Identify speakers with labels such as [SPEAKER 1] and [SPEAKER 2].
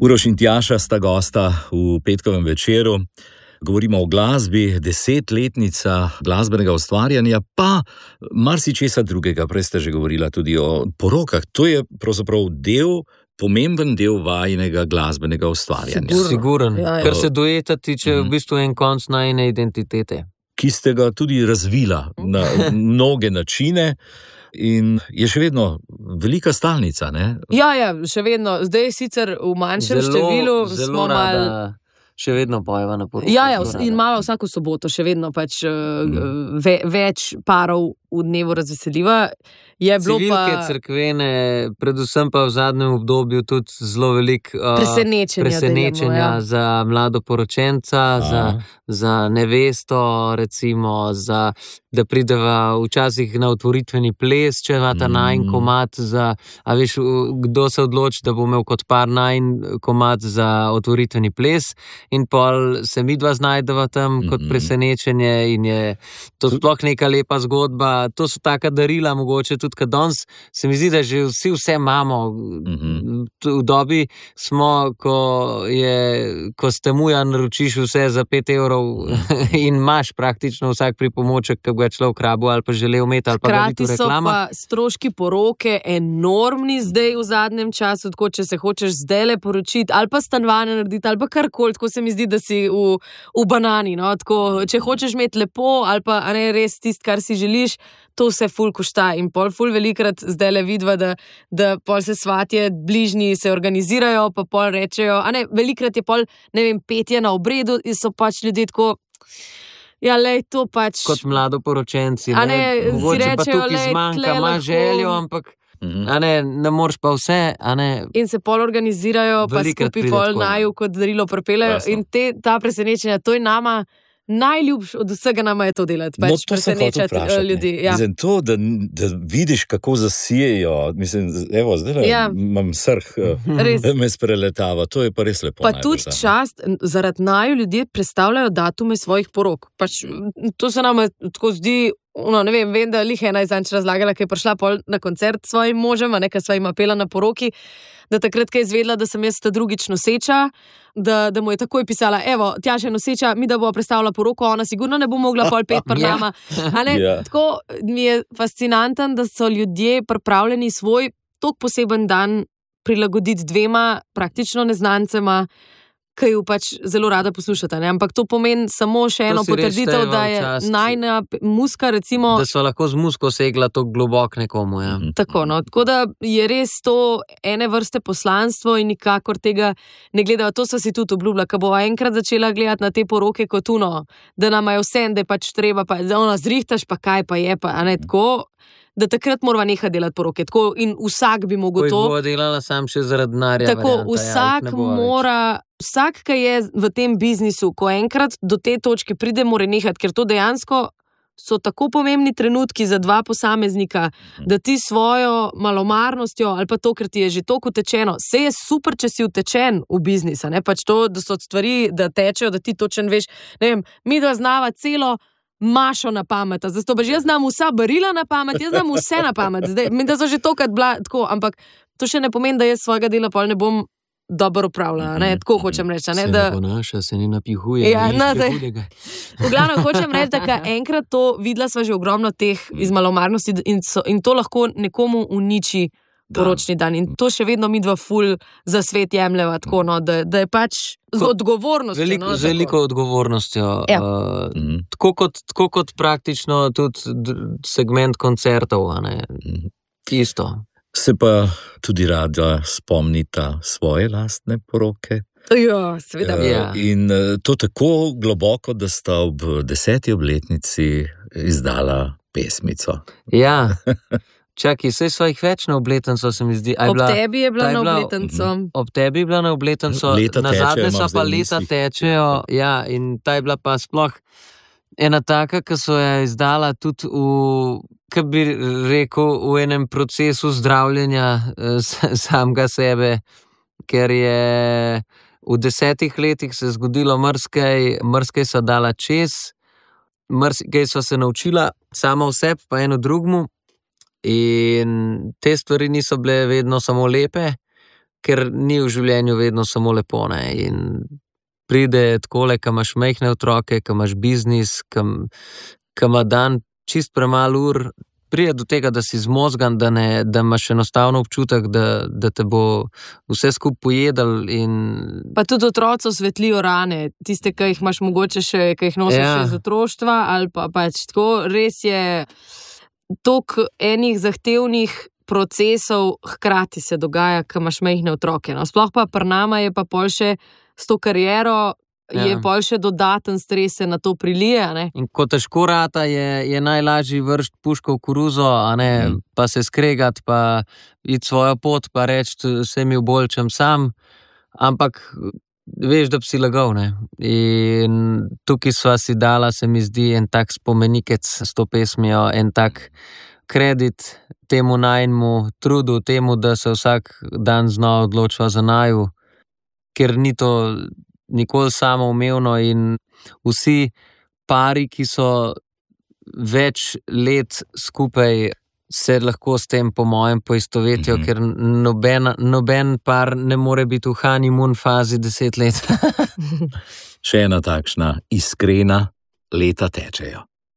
[SPEAKER 1] Uroš in Tjaša sta gosta v petkovem večeru. Govorimo o glasbi, 10-letnica glasbenega ustvarjanja, pa marsičesa drugega. Prej ste že govorila tudi o porokah. To je pravzaprav pomemben del vajinega glasbenega ustvarjanja.
[SPEAKER 2] Siguren. Kar se dueta tiče, v bistvu en konc najine identitete.
[SPEAKER 1] Ki ste ga tudi razvila na mnoge načine. In je še vedno velika stalnica, ne?
[SPEAKER 3] Ja, še vedno. Zdaj sicer v manjšem številu smo malo...
[SPEAKER 2] Še vedno pojeva na poroki.
[SPEAKER 3] Ja, in malo vsako soboto, še vedno pač več parov v dnevu razveseliva.
[SPEAKER 2] Civilke, cerkvene, predvsem pa v zadnjem obdobju tudi zelo veliko presenečenja za mladoporočenca, za nevesto, recimo, da prideva včasih na otvoritveni ples, če ima ta najin komad a veš, kdo se odloči, da bo imel kot par najin komad za otvoritveni ples in pol se midva znajdeva tam kot presenečenje in je to sploh neka lepa zgodba. To so taka darila, mogoče tudi, kad danes se mi zdi, da že vse imamo. V dobi smo, ko ste muja naročiš vse za 5 € in imaš praktično vsak pripomoček, ki ga človek rabo ali pa želel imeti ali pa ga biti v reklamah.
[SPEAKER 3] Hkrati so pa stroški poroke enormni zdaj v zadnjem času, tako če se hočeš zdajle poročiti ali pa stanovanje narediti ali pa karkoli, tako se mi zdi, da si v banani, no, tako, če hočeš imeti lepo ali pa ne res tist, kar si želiš, to vse ful košta in pol ful velikrat zdajle vidva, da pol se svatje bližnji se organizirajo, pa pol rečejo, velikrat je pol, ne vem, petje na obredu in so pač ljudje tako, ja, lej, to pač...
[SPEAKER 2] Kot mladoporočenci,
[SPEAKER 3] ne?
[SPEAKER 2] Mogoče pa tukaj zmanjka, ima željo, ampak ne moreš pa vse,
[SPEAKER 3] In se pol organizirajo, pa skupaj pol naju kot darilo pripeljajo in ta presenečenja, to je nama najljubš od vsega nama je to delati, pač presenečati ljudi. Ja.
[SPEAKER 1] Mislim, to, da vidiš, kako zasijejo, mislim, evo, zdaj imam srh, me spreletava, to je pa res lepo.
[SPEAKER 3] Pa tudi čast, zaradi naju ljudje predstavljajo datume svojih porok. Pač, to se nam tako zdi, ne vem, da lih ena izanč razlagala, ki je prišla pol na koncert s svojim možem, nekaj sva jima pela na poroki, da takrat, ko je izvedela, da sem jaz ta drugič noseča, da mu je takoj pisala, evo, Tjaša je noseča, mi da bo predstavila poroko, ona sigurno ne bo mogla pol pet pri nama. Tako mi je fascinanten, da so ljudje pripravljeni svoj tok poseben dan prilagoditi dvema praktično neznancema, ki ju pač zelo rada poslušata, ne? Ampak to pomeni samo še eno potrditev, da je najna muska, recimo...
[SPEAKER 2] Da so lahko z musko segla to globok nekomu, ja.
[SPEAKER 3] Tako, no, tako da je res to ene vrste poslanstvo in nikakor tega ne gledajo. To so si tudi obljubila, ko bova enkrat začela gledati na te poroke kot da nama je vse, da je pač treba, pa da zrihtaš, pa kaj pa je, pa tako... da takrat morava nehati delati poroke. Tako, in vsak bi mogel to...
[SPEAKER 2] Ko bo delala sam še zaradi denarja.
[SPEAKER 3] Tako, vsak, ki je v tem biznisu, ko enkrat do te točke pride, mora nehati, ker to dejansko so tako pomembni trenutki za dva posameznika, da ti svojo malomarnostjo ali pa to, ker ti je že toliko utečeno, se je super, če si utečen v biznisa, ne pač to, da so stvari, da tečejo, da ti točen veš, ne vem, mi da znava celo mašo na pamet, zato pa že jaz znam vsa barila na pamet, jaz znam vse na pamet, zdaj, da so že tokrat bila tako, ampak to še ne pomeni, da jaz svojega dela pol ne bom dobro upravljala, ne, tako hočem reči, ne, da...
[SPEAKER 2] Se ne ponaša, se ne napihuje,
[SPEAKER 3] ja, v glavnem hočem reči, da enkrat to videla sva že ogromno teh iz malomarnosti in to lahko nekomu uniči poročni dan. In to še vedno midva ful za svet jemljeva, tako, no, da je pač z odgovornostjo.
[SPEAKER 2] Z veliko odgovornostjo.
[SPEAKER 3] Ja.
[SPEAKER 2] Tako kot praktično tudi segment koncertov, ne? Isto.
[SPEAKER 1] Se pa tudi rada spomnita svoje lastne poroke.
[SPEAKER 3] Ja, seveda.
[SPEAKER 1] In to tako globoko, da sta ob 10. obletnici izdala pesmico.
[SPEAKER 2] Ja. Čakaj, saj svojih več na obletnico se mi zdi.
[SPEAKER 3] Ob tebi je bila na obletnico.
[SPEAKER 2] Ob tebi je bila na obletnico. Nazadnje so pa leta tečejo. Ja, in ta je bila pa sploh ena taka, ki so jo izdala tudi kaj bi rekel, v enem procesu zdravljenja samega sebe, ker je v 10 letih se zgodilo marsikaj so dala čez, marsikaj so se naučila sama o sebi, pa eno drugmu. In te stvari niso bile vedno samo lepe, ker ni v življenju vedno samo lepo, ne, in pride takole, ko imaš majhne otroke, ko imaš biznis, ko ima dan čist premalo ur, pride do tega, da si zmozgan, da imaš enostavno občutek, da te bo vse skupaj pojedal.
[SPEAKER 3] Pa tudi otroci osvetlijo rane, tiste, ki jih imaš mogoče še, ki jih nosiš še iz otroštva, ali pa pač tako, res je toliko enih zahtevnih procesov hkrati se dogaja, ko imaš majhne otroke. No, sploh pa pri nama je pa pol še s to kariero, je pol še dodaten stres se na to prilije. Ne?
[SPEAKER 2] In ko težko rata, je najlažji vršiti puško v koruzo, a ne, pa se skregati, pa iti svojo pot, pa reči, se mi ubolčem sam, ampak veš, da bi si lagal, ne. In tukaj sva si dala, se mi zdi, en tak spomenikec s to pesmijo, en tak kredit temu najnemu trudu, temu, da se vsak dan znova odločva za naju, ker ni to nikoli samoumevno in vsi pari, ki so več let skupaj, se lahko s tem po mojem poistovetijo, ker noben par ne more biti v honeymoon fazi 10 let.
[SPEAKER 1] Še ena takšna iskrena, leta tečejo.